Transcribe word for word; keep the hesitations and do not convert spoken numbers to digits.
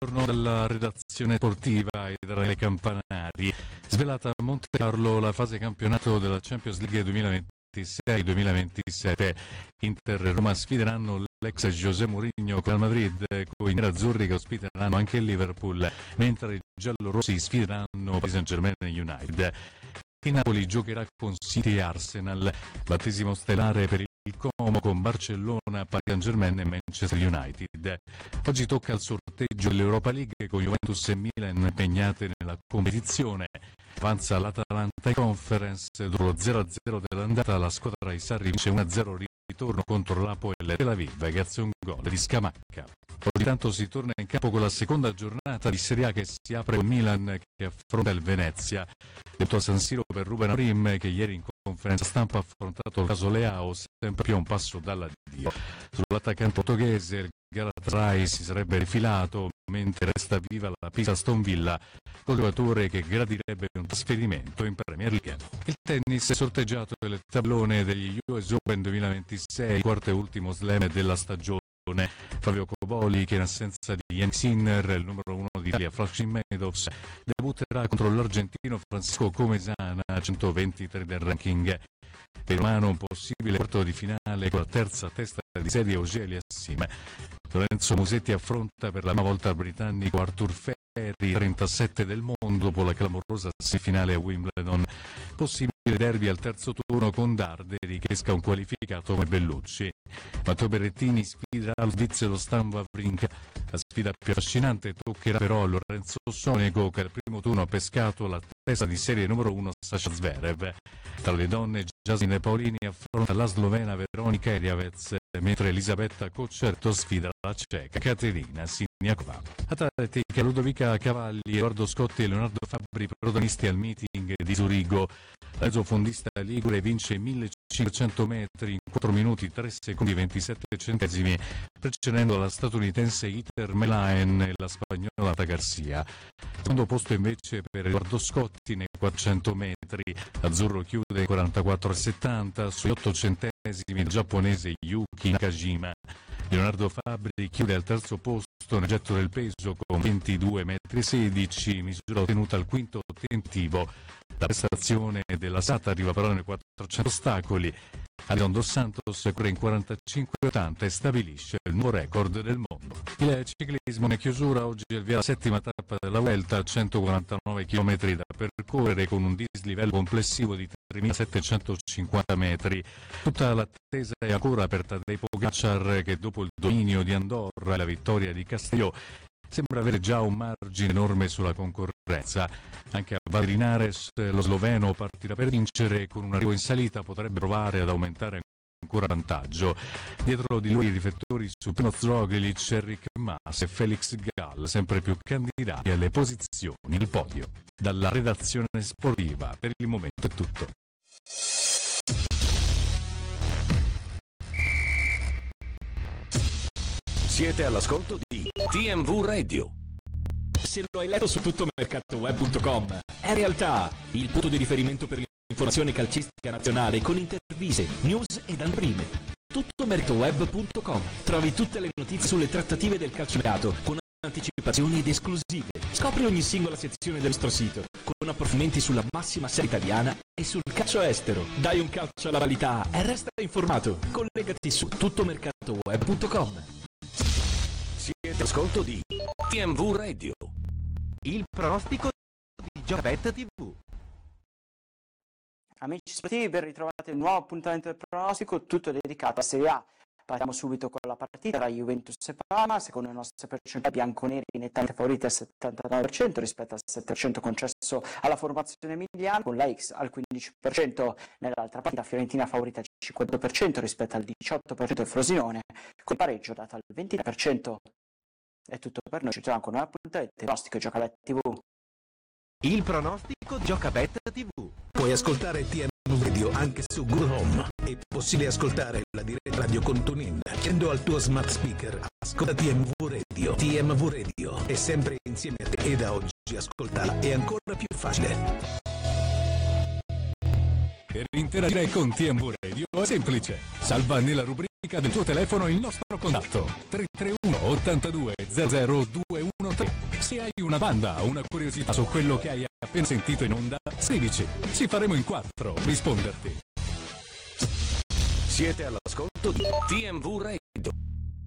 buongiorno dalla redazione sportiva e dalle Campanari. Svelata a Monte Carlo la fase campionato della Champions League duemilaventisei duemilaventisette. Inter e Roma sfideranno l'ex José Mourinho con il Madrid, con i nerazzurri che ospiteranno anche il Liverpool, mentre i giallorossi sfideranno Paris Saint-Germain e United. Il Napoli giocherà con City e Arsenal, battesimo stellare per il Como con Barcellona, Paris Saint-Germain e Manchester United. Oggi tocca il sorteggio dell'Europa League con Juventus e Milan impegnate nella competizione. Avanza l'Atalanta in Conference, dopo lo zero a zero dell'andata la squadra di Sarri vince uno a zero ritorno contro l'Apoel Tel Aviv grazie a un gol di Scamacca. Oggi tanto si torna in campo con la seconda giornata di Serie A che si apre con Milan che affronta il Venezia. Detto a San Siro per Ruben Amorim che ieri in conferenza stampa ha affrontato il caso Leao sempre più a un passo dall'addio. Sull'attaccante portoghese il Galatasaray si sarebbe rifilato mentre resta viva la pista Aston Villa col giocatore che gradirebbe un trasferimento in Premier League. Il tennis è sorteggiato il tabellone degli U S Open duemilaventisei, quarto e ultimo slam della stagione. Fabio Coboli, che in assenza di Yannick Sinner, il numero uno d'Italia Flushing Meadows, debutterà contro l'argentino Francisco Comesana, centoventitré del ranking. Per Romano un possibile quarto di finale con la terza testa di serie Auger Aliassime. Lorenzo Musetti affronta per la prima volta il britannico Arthur Ferri, trentasette del mondo, dopo la clamorosa semifinale a Wimbledon. Possibile derby al terzo turno con Darderi che esca un qualificato come Bellucci. Matteo Berrettini sfiderà lo svizzero Stan Wawrinka. La sfida più affascinante toccherà però a Lorenzo Sonego che al primo turno ha pescato la testa di serie numero uno Sasha Zverev. Tra le donne Jasmine Paolini affronta la slovena Veronika Eriavez, mentre Elisabetta Coccerto sfida la ceca Caterina Siniakova. Atletica Ludovica Cavalli, Edoardo Scotti e Leonardo Fabbri protagonisti al meeting di Zurigo. La mezzoфондista ligure vince millecinquecento metri in quattro minuti tre secondi e ventisette centesimi, precedendo la statunitense Iter Melaen e la spagnola Ata Garcia. Secondo posto invece per Edoardo Scotti nei quattrocento metri. L'azzurro chiude quarantaquattro e settanta sugli otto centesimi il giapponese Yuki Nakajima. Leonardo Fabbri chiude al terzo posto nel getto del peso con ventidue metri e sedici, misura ottenuta al quinto tentativo. La prestazione della Sata arriva però nei quattrocento ostacoli. Adrián dos Santos corre in quarantacinque e ottanta e stabilisce il nuovo record del mondo. Il ciclismo in chiusura oggi è il via la settima tappa della Vuelta, centoquarantanove chilometri da percorrere con un dislivello complessivo di tremilasettecentocinquanta metri. Tutta l'attesa è ancora per Tadej Pogačar che dopo il dominio di Andorra e la vittoria di Castelló sembra avere già un margine enorme sulla concorrenza. Anche a Val di Linares lo sloveno partirà per vincere, con un arrivo in salita potrebbe provare ad aumentare ancora vantaggio. Dietro di lui i riflettori su Primož Roglič, Enric Mas e Felix Gall, sempre più candidati alle posizioni del podio. Dalla redazione sportiva per il momento è tutto. Siete all'ascolto di T M V Radio. Se lo hai letto su tuttomercatoweb punto com, è realtà il punto di riferimento per l'informazione calcistica nazionale con interviste, news ed anteprime. tuttomercatoweb punto com. Trovi tutte le notizie sulle trattative del calciomercato con anticipazioni ed esclusive. Scopri ogni singola sezione del nostro sito con approfondimenti sulla massima serie italiana e sul calcio estero. Dai un calcio alla qualità e resta informato. Collegati su tuttomercatoweb punto com. Siete all'ascolto di T M V Radio. Il pronostico di Giocabet tivù. Amici sportivi, ben ritrovati il nuovo appuntamento del pronostico, tutto dedicato a Serie A. Partiamo subito con la partita tra Juventus e Parma. Secondo le nostre percentuali bianconeri nettamente favoriti al settantanove per cento rispetto al sette per cento concesso alla formazione emiliana, con la X al quindici per cento. Nell'altra partita Fiorentina favorita al cinquantadue per cento rispetto al diciotto per cento del Frosinone, con pareggio dato al ventitré per cento. È tutto per noi, ci troviamo con un appuntamento pronostico Giocabet tivù. Il pronostico Giocabet tivù. Puoi ascoltare T M V Radio anche su Google Home. È possibile ascoltare la diretta radio con TuneIn. Chiedendo al tuo smart speaker, ascolta T M V Radio. T M V Radio è sempre insieme a te e da oggi ascoltarla è ancora più facile. Per interagire con T M V Radio è semplice. Salva nella rubrica del tuo telefono il nostro contatto tre tre uno ottantadue zero zero due uno te. Se hai una banda o una curiosità su quello che hai appena sentito in onda, scrivici. Ci faremo in quattro risponderti. Siete all'ascolto di T M V Radio.